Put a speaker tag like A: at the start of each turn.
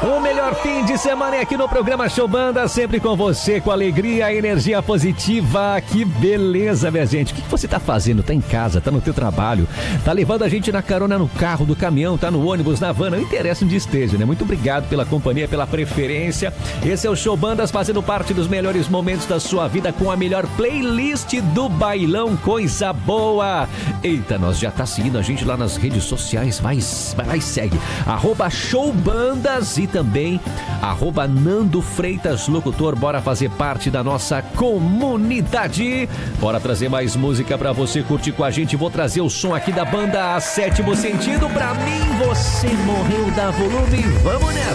A: O melhor fim de semana é aqui no programa Show Banda, sempre com você, com alegria, energia positiva. Que beleza, minha gente. O que você tá fazendo? Tá em casa, tá no teu trabalho, tá levando a gente na carona no carro, do caminhão, tá no ônibus, na van, não interessa onde esteja, né? Muito obrigado pela companhia, pela preferência. Esse é o Show Bandas, fazendo parte dos melhores momentos da sua vida, com a melhor playlist do bailão, coisa boa. Eita, nós já tá seguindo a gente lá nas redes sociais, vai lá e segue. @showbandas e também @Nando Freitas Locutor. Bora fazer parte da nossa comunidade. Bora trazer mais música pra você curtir com a gente. Vou trazer o som aqui da banda Sétimo Sentido. Pra mim, você morreu, dá volume. Vamos nessa.